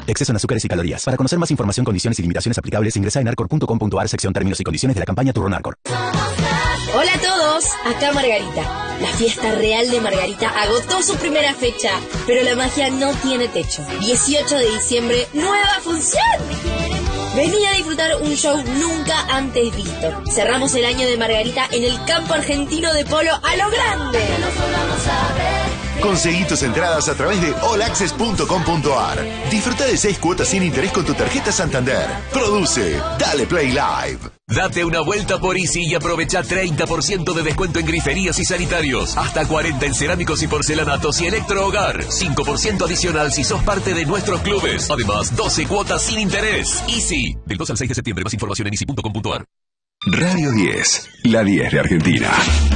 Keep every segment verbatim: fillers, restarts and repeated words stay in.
Exceso en azúcares y calorías. Para conocer más información, condiciones y limitaciones aplicables, ingresa en arcor punto com punto ar, sección términos y condiciones de la campaña Turrón Arcor. Hola a todos, acá Margarita. La fiesta real de Margarita agotó su primera fecha, pero la magia no tiene techo. dieciocho de diciembre, nueva función. Vení a disfrutar un show nunca antes visto. Cerramos el año de Margarita en el campo argentino de polo a lo grande. Conseguí tus entradas a través de all access punto com punto ar. Disfruta de seis cuotas sin interés con tu tarjeta Santander. Produce Dale Play Live. Date una vuelta por Easy y aprovecha treinta por ciento de descuento en griferías y sanitarios. Hasta cuarenta en cerámicos y porcelanatos y electrohogar. cinco por ciento adicional si sos parte de nuestros clubes. Además, doce cuotas sin interés. Easy. Del dos al seis de septiembre. Más información en easy punto com punto ar. Radio diez. La diez de Argentina.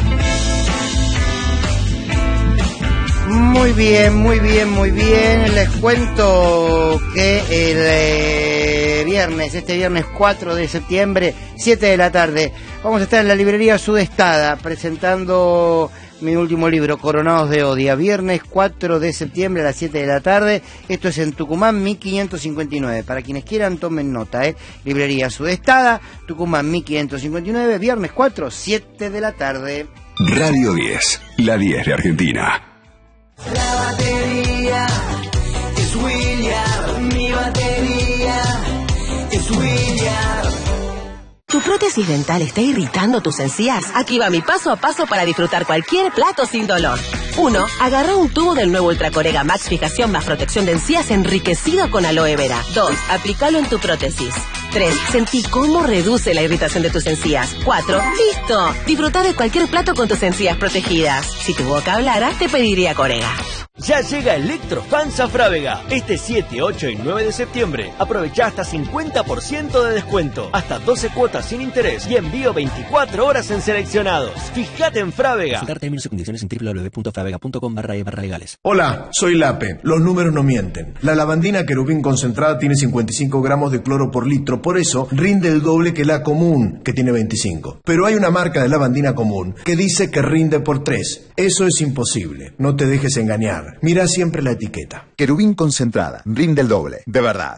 Muy bien, muy bien, muy bien. Les cuento que el eh, viernes, este viernes cuatro de septiembre, siete de la tarde, vamos a estar en la librería Sudestada presentando mi último libro, Coronados de Odia. Viernes cuatro de septiembre a las siete de la tarde. Esto es en Tucumán mil quinientos cincuenta y nueve. Para quienes quieran, tomen nota, ¿eh? Librería Sudestada, Tucumán mil quinientos cincuenta y nueve, viernes cuatro, siete de la tarde. Radio diez. La diez de Argentina. La batería es William, mi batería es William. ¿Tu prótesis dental está irritando tus encías? Aquí va mi paso a paso para disfrutar cualquier plato sin dolor. uno. Agarra un tubo del nuevo Ultracorega Max Fijación más protección de encías enriquecido con aloe vera. dos. Aplícalo en tu prótesis. tres. Sentí cómo reduce la irritación de tus encías. cuatro. ¡Listo! Disfruta de cualquier plato con tus encías protegidas. Si tu boca hablara, te pediría Corega. Ya llega Electrofans a Frávega. Este siete, ocho y nueve de septiembre. Aprovecha hasta cincuenta por ciento de descuento. Hasta doce cuotas sin interés y envío veinticuatro horas en seleccionados. Fíjate en Frávega. Consultar términos y condiciones en doble u doble u doble u punto fravega punto com barra e barra legales. Hola, soy Lape. Los números no mienten. La lavandina Querubín concentrada tiene cincuenta y cinco gramos de cloro por litro. Por eso rinde el doble que la común, que tiene veinticinco. Pero hay una marca de lavandina común que dice que rinde por tres. Eso es imposible. No te dejes engañar. Mira siempre la etiqueta. Querubín concentrada. Rinde el doble. De verdad.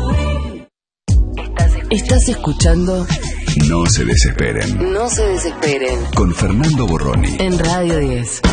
Estás escuchando No se desesperen. No se desesperen. Con Fernando Borroni. En Radio diez.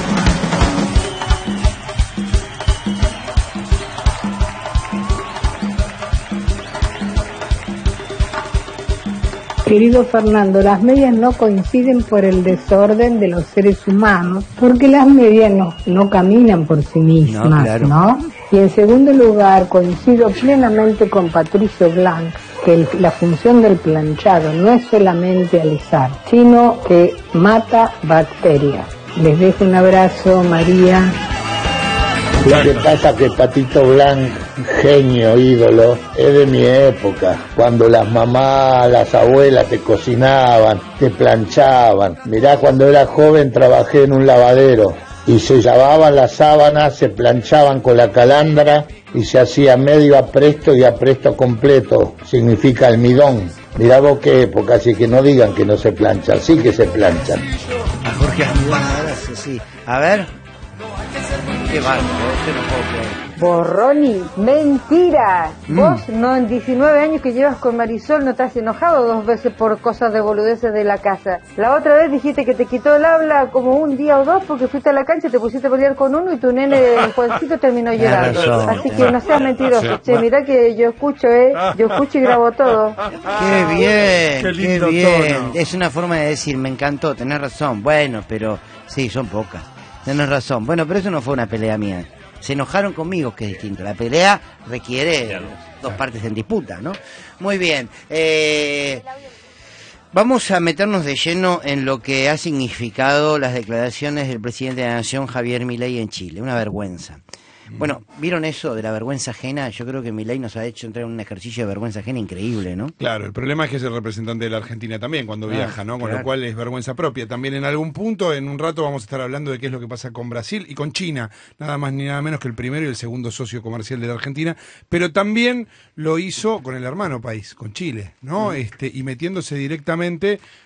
Querido Fernando, las medias no coinciden por el desorden de los seres humanos, porque las medias no, no caminan por sí mismas, ¿no? Claro. ¿no? Y en segundo lugar, coincido plenamente con Patricio Blanc, que el, la función del planchado no es solamente alisar, sino que mata bacterias. Les dejo un abrazo, María. Lo que pasa es que Patito Blanc, genio, ídolo, es de mi época, cuando las mamás, las abuelas te cocinaban, te planchaban. Mirá, cuando era joven trabajé en un lavadero y se lavaban las sábanas, se planchaban con la calandra y se hacía medio apresto y apresto completo, significa almidón. Mirá vos qué época, así que no digan que no se planchan, sí que se planchan. A Jorge Almidón, gracias, sí. A ver. Qué bárbaro, esto no puedo creer. Borroni, mentira. Mm. Vos no en diecinueve años que llevas con Marisol no te has enojado dos veces por cosas de boludeces de la casa. La otra vez dijiste que te quitó el habla como un día o dos porque fuiste a la cancha y te pusiste a pelear con uno y tu nene Juancito terminó llorando. Razón. Así que no seas mentiroso. Che, mirá que yo escucho, eh. Yo escucho y grabo todo. Qué bien, Qué lindo qué bien. tono. Es una forma de decir, me encantó, tenés razón. Bueno, pero sí, son pocas. Tenés razón. Bueno, pero eso no fue una pelea mía. Se enojaron conmigo, que es distinto. La pelea requiere claro, dos claro. partes en disputa, ¿no? Muy bien. Eh, vamos a meternos de lleno en lo que ha significado las declaraciones del presidente de la Nación, Javier Milei, en Chile. Una vergüenza. Bueno, ¿vieron eso de la vergüenza ajena? Yo creo que Milei nos ha hecho entrar en un ejercicio de vergüenza ajena increíble, ¿no? Claro, el problema es que es el representante de la Argentina también cuando ah, viaja, ¿no? Con claro. lo cual es vergüenza propia. También en algún punto, en un rato vamos a estar hablando de qué es lo que pasa con Brasil y con China, nada más ni nada menos que el primero y el segundo socio comercial de la Argentina, pero también lo hizo con el hermano país, con Chile, ¿no? Mm. Este, y metiéndose directamente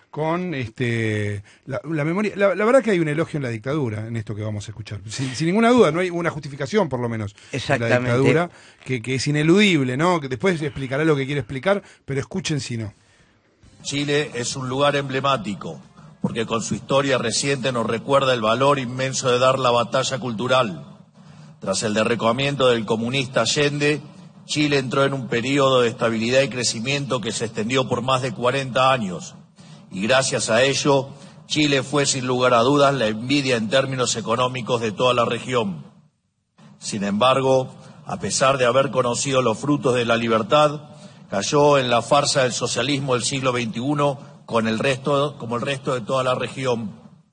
con este la, la memoria. La, la verdad que hay un elogio en la dictadura, en esto que vamos a escuchar. Sin, sin ninguna duda, no hay una justificación, por lo menos, de la dictadura, que, que es ineludible, ¿no? Que después explicará lo que quiere explicar, pero escuchen si no. Chile es un lugar emblemático, porque con su historia reciente nos recuerda el valor inmenso de dar la batalla cultural. Tras el derrocamiento del comunista Allende, Chile entró en un periodo de estabilidad y crecimiento que se extendió por más de cuarenta años. Y gracias a ello, Chile fue sin lugar a dudas la envidia en términos económicos de toda la región. Sin embargo, a pesar de haber conocido los frutos de la libertad, cayó en la farsa del socialismo del siglo veintiuno con el resto, como el resto de toda la región.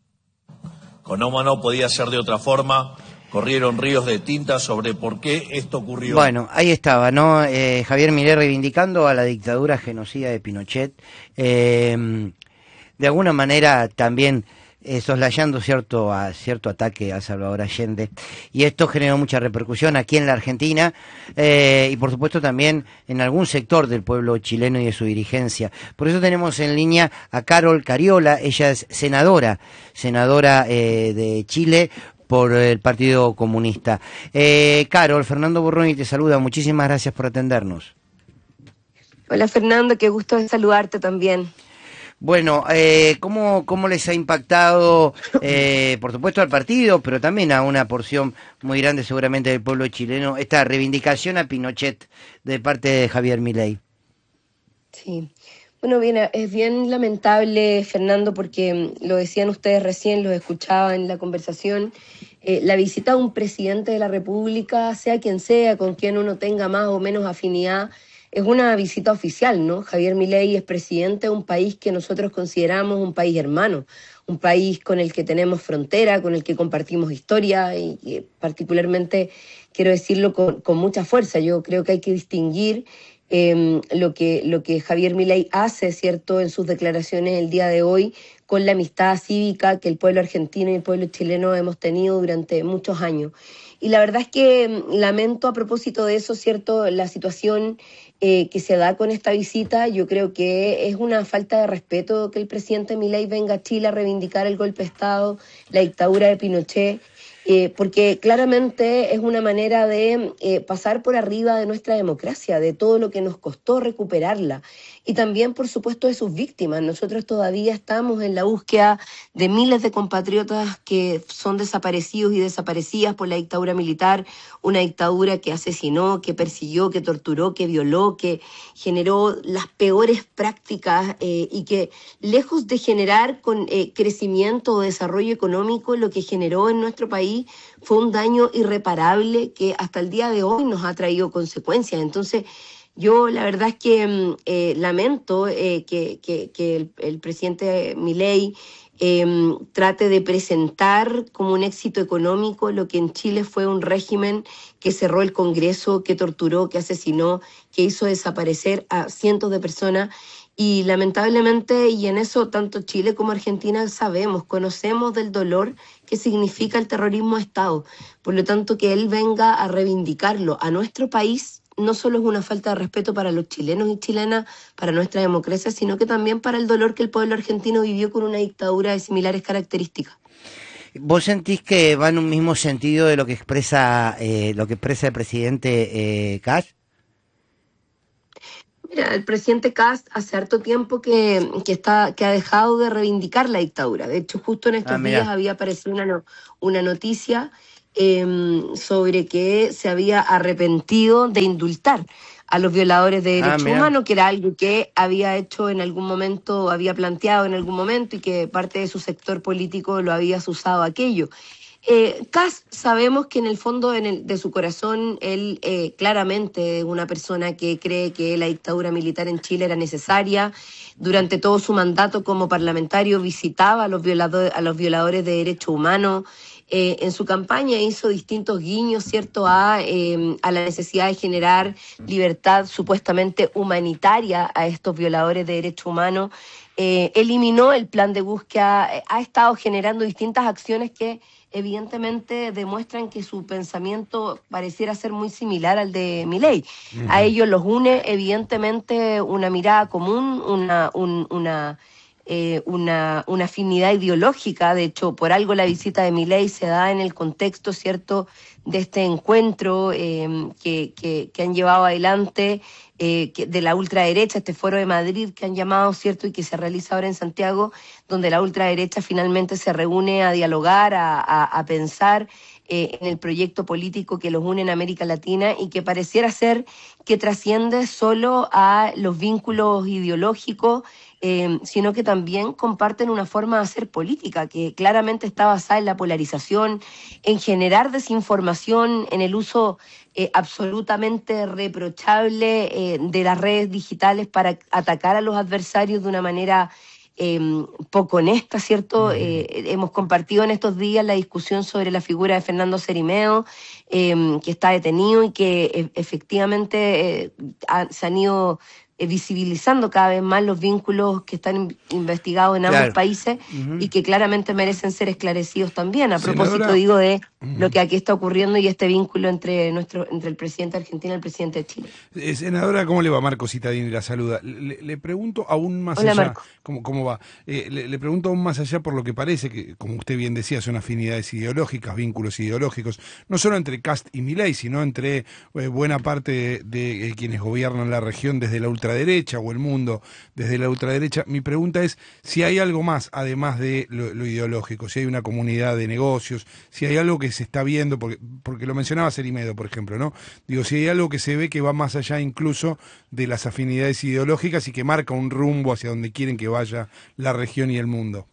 Como no podía ser de otra forma, corrieron ríos de tinta sobre por qué esto ocurrió. Bueno, ahí estaba, ¿no? Eh, Javier Milei reivindicando a la dictadura genocida de Pinochet, eh, de alguna manera también eh, soslayando cierto, a, cierto ataque a Salvador Allende, y esto generó mucha repercusión aquí en la Argentina eh, y por supuesto también en algún sector del pueblo chileno y de su dirigencia. Por eso tenemos en línea a Carol Cariola, ella es senadora, senadora eh, de Chile por el Partido Comunista. Eh, Carol, Fernando Borroni te saluda, muchísimas gracias por atendernos. Hola Fernando, qué gusto de saludarte también. Bueno, eh, ¿cómo, ¿cómo les ha impactado, eh, por supuesto al partido, pero también a una porción muy grande seguramente del pueblo chileno, esta reivindicación a Pinochet de parte de Javier Milei? Sí. Bueno, bien, es bien lamentable, Fernando, porque lo decían ustedes recién, los escuchaba en la conversación, eh, la visita a un presidente de la República, sea quien sea, con quien uno tenga más o menos afinidad, es una visita oficial, ¿no? Javier Milei es presidente de un país que nosotros consideramos un país hermano, un país con el que tenemos frontera, con el que compartimos historia y, y particularmente quiero decirlo con, con mucha fuerza. Yo creo que hay que distinguir Eh, lo que lo que Javier Milei hace, ¿cierto?, en sus declaraciones el día de hoy, con la amistad cívica que el pueblo argentino y el pueblo chileno hemos tenido durante muchos años. Y la verdad es que lamento a propósito de eso, ¿cierto?, la situación eh, que se da con esta visita. Yo creo que es una falta de respeto que el presidente Milei venga a Chile a reivindicar el golpe de Estado, la dictadura de Pinochet, Eh, porque claramente es una manera de eh, pasar por arriba de nuestra democracia, de todo lo que nos costó recuperarla y también, por supuesto, de sus víctimas. Nosotros todavía estamos en la búsqueda de miles de compatriotas que son desaparecidos y desaparecidas por la dictadura militar, una dictadura que asesinó, que persiguió, que torturó, que violó, que generó las peores prácticas eh, y que, lejos de generar con eh, crecimiento o desarrollo económico, lo que generó en nuestro país fue un daño irreparable que hasta el día de hoy nos ha traído consecuencias. Entonces, yo la verdad es que eh, lamento eh, que, que, que el, el presidente Milei eh, trate de presentar como un éxito económico lo que en Chile fue un régimen que cerró el Congreso, que torturó, que asesinó, que hizo desaparecer a cientos de personas. Y lamentablemente, y en eso tanto Chile como Argentina sabemos, conocemos del dolor que significa el terrorismo de Estado. Por lo tanto, que él venga a reivindicarlo a nuestro país no solo es una falta de respeto para los chilenos y chilenas, para nuestra democracia, sino que también para el dolor que el pueblo argentino vivió con una dictadura de similares características. ¿Vos sentís que va en un mismo sentido de lo que expresa eh, lo que expresa el presidente eh, Kast? Mira, el presidente Kast hace harto tiempo que, que, está, que ha dejado de reivindicar la dictadura. De hecho, justo en estos ah, días había aparecido una, no, una noticia eh, sobre que se había arrepentido de indultar a los violadores de derechos ah, humanos, que era algo que había hecho en algún momento, había planteado en algún momento y que parte de su sector político lo había usado aquello. Eh, Kast sabemos que en el fondo en el, de su corazón él eh, claramente es una persona que cree que la dictadura militar en Chile era necesaria. Durante todo su mandato como parlamentario visitaba a los violadores, a los violadores de derechos humanos. Eh, en su campaña hizo distintos guiños, ¿cierto?, a, eh, a la necesidad de generar libertad supuestamente humanitaria a estos violadores de derechos humanos. Eh, eliminó el plan de búsqueda, eh, ha estado generando distintas acciones que evidentemente demuestran que su pensamiento pareciera ser muy similar al de Milei. Uh-huh. A ellos los une evidentemente una mirada común, una, un, una eh, una, una afinidad ideológica. De hecho, por algo la visita de Milei se da en el contexto, ¿cierto?, de este encuentro eh, que, que, que han llevado adelante eh, que de la ultraderecha, este foro de Madrid que han llamado, ¿cierto?, y que se realiza ahora en Santiago, donde la ultraderecha finalmente se reúne a dialogar, a, a, a pensar eh, en el proyecto político que los une en América Latina y que pareciera ser que trasciende solo a los vínculos ideológicos, Eh, sino que también comparten una forma de hacer política que claramente está basada en la polarización, en generar desinformación, en el uso eh, absolutamente reprochable eh, de las redes digitales para atacar a los adversarios de una manera eh, poco honesta, ¿cierto? Eh, hemos compartido en estos días la discusión sobre la figura de Fernando Cerimeo, eh, que está detenido y que eh, efectivamente eh, ha, se han ido Eh, visibilizando cada vez más los vínculos que están in investigados en ambos Claro. países uh-huh. y que claramente merecen ser esclarecidos también. A Senadora, propósito, digo, de uh-huh. lo que aquí está ocurriendo y este vínculo entre nuestro entre el presidente de Argentina y el presidente de Chile. Eh, senadora, ¿cómo le va? Marco Citadini la saluda. Le, le pregunto aún más Hola, allá, Marco. ¿cómo, cómo va? Eh, le, le pregunto aún más allá por lo que parece que, como usted bien decía, son afinidades ideológicas, vínculos ideológicos, no solo entre Kast y Milei, sino entre eh, buena parte de, de eh, quienes gobiernan la región desde la ultraderecha o el mundo desde la ultraderecha. Mi pregunta es si hay algo más, además de lo, lo ideológico, si hay una comunidad de negocios, si hay algo que se está viendo, porque, porque lo mencionaba Cerimedo, por ejemplo, ¿no? Digo, si hay algo que se ve que va más allá incluso de las afinidades ideológicas y que marca un rumbo hacia donde quieren que vaya la región y el mundo.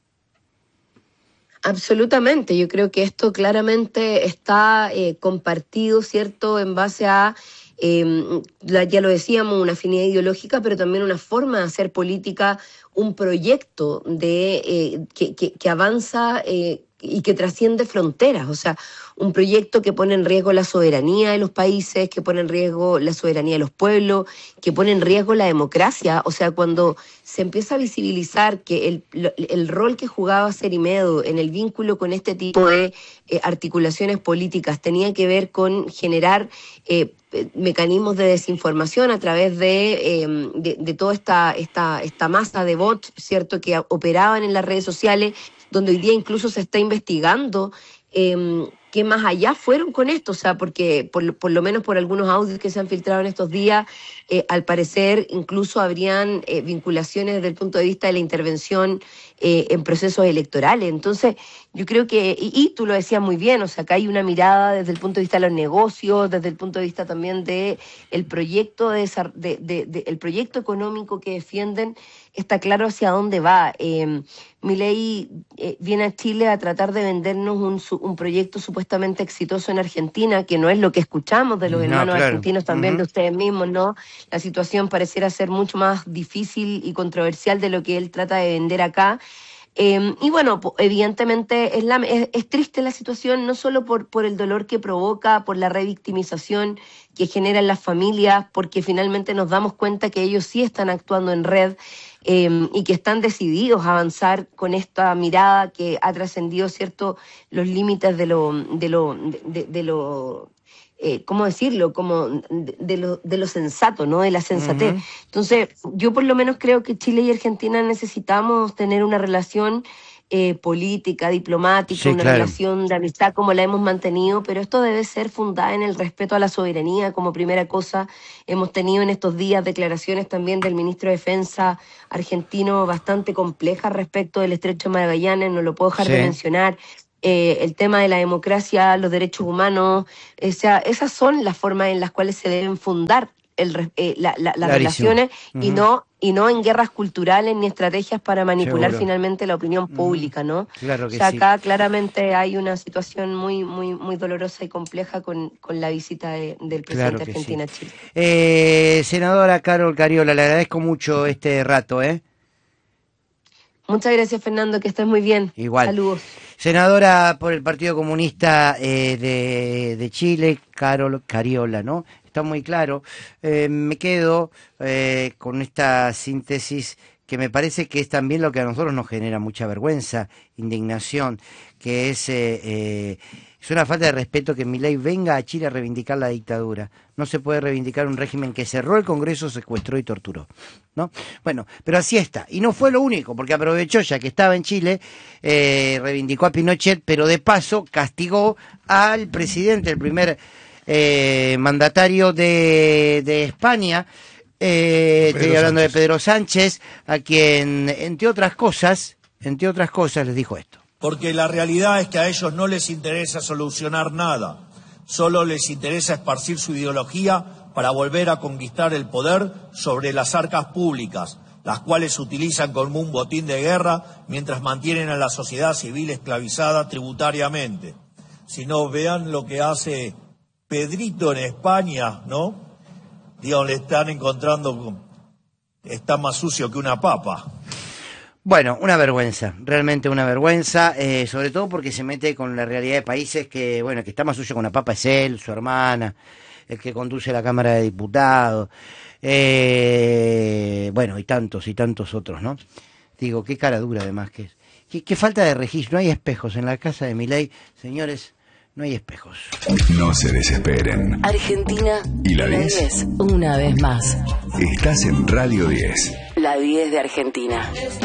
Absolutamente, yo creo que esto claramente está eh, compartido, ¿cierto?, en base a Eh, la, ya lo decíamos, una afinidad ideológica, pero también una forma de hacer política, un proyecto de eh, que, que, que avanza eh, y que trasciende fronteras, o sea, un proyecto que pone en riesgo la soberanía de los países, que pone en riesgo la soberanía de los pueblos, que pone en riesgo la democracia. O sea, cuando se empieza a visibilizar que el, el rol que jugaba Cerimedo en el vínculo con este tipo de eh, articulaciones políticas tenía que ver con generar eh, mecanismos de desinformación a través de, eh, de, de toda esta, esta, esta masa de bots, ¿cierto?, que operaban en las redes sociales, donde hoy día incluso se está investigando eh, qué más allá fueron con esto, o sea, porque por, por lo menos por algunos audios que se han filtrado en estos días, eh, al parecer incluso habrían eh, vinculaciones desde el punto de vista de la intervención eh, en procesos electorales. Entonces, yo creo que, y, y tú lo decías muy bien, o sea, acá hay una mirada desde el punto de vista de los negocios, desde el punto de vista también de el proyecto, de, de, de, de el proyecto económico que defienden, está claro hacia dónde va. Eh, Milei eh, viene a Chile a tratar de vendernos un, un proyecto supuestamente exitoso en Argentina, que no es lo que escuchamos de los No, hermanos claro. argentinos, también Uh-huh. de ustedes mismos, ¿no? La situación pareciera ser mucho más difícil y controversial de lo que él trata de vender acá. Eh, y bueno, evidentemente es, la, es, es triste la situación, no solo por, por el dolor que provoca, por la revictimización que genera en las familias, porque finalmente nos damos cuenta que ellos sí están actuando en red eh, y que están decididos a avanzar con esta mirada que ha trascendido, ¿cierto?, los límites de lo, de lo, de, de lo eh, ¿cómo decirlo?, como de, de, lo, de lo sensato, ¿no?, de la sensatez. Uh-huh. Entonces, yo por lo menos creo que Chile y Argentina necesitamos tener una relación eh, política, diplomática, sí, una claro. relación de amistad como la hemos mantenido, pero esto debe ser fundada en el respeto a la soberanía como primera cosa. Hemos tenido en estos días declaraciones también del ministro de Defensa argentino bastante complejas respecto del Estrecho de Magallanes, no lo puedo dejar sí. de mencionar. Eh, el tema de la democracia, los derechos humanos, o sea, esas son las formas en las cuales se deben fundar el, eh, la, la, las relaciones uh-huh. y no y no en guerras culturales ni estrategias para manipular Seguro. finalmente la opinión pública, ¿no? Claro que o sea, sí. acá claramente hay una situación muy muy muy dolorosa y compleja con, con la visita de, del presidente claro argentino sí. a Chile. Eh, senadora Carol Cariola, le agradezco mucho este rato, ¿eh? Muchas gracias, Fernando, que estés muy bien. Igual. Saludos. Senadora por el Partido Comunista eh, de, de Chile, Carol Cariola, ¿no? Está muy claro. Eh, me quedo eh, con esta síntesis que me parece que es también lo que a nosotros nos genera mucha vergüenza, indignación, que es... Eh, eh, Es una falta de respeto que Milei venga a Chile a reivindicar la dictadura. No se puede reivindicar un régimen que cerró el Congreso, secuestró y torturó, ¿no? Bueno, pero así está. Y no fue lo único, porque aprovechó, ya que estaba en Chile, eh, reivindicó a Pinochet, pero de paso castigó al presidente, el primer eh, mandatario de, de España, eh, estoy hablando Sánchez. de Pedro Sánchez, a quien, entre otras cosas, entre otras cosas, les dijo esto. Porque la realidad es que a ellos no les interesa solucionar nada, solo les interesa esparcir su ideología para volver a conquistar el poder sobre las arcas públicas, las cuales utilizan como un botín de guerra mientras mantienen a la sociedad civil esclavizada tributariamente. Si no, vean lo que hace Pedrito en España, ¿no? Digo, le están encontrando, está más sucio que una papa. Bueno, una vergüenza, realmente una vergüenza, eh, sobre todo porque se mete con la realidad de países que, bueno, que está más suyo con la papa es él, su hermana, el que conduce la Cámara de Diputados, eh, bueno, y tantos y tantos otros, ¿no? Digo, qué cara dura además que es. Qué, qué falta de registro, no hay espejos en la casa de Milei, señores, no hay espejos. No se desesperen. Argentina y la diez. Una vez más. Estás en Radio diez. La diez de Argentina.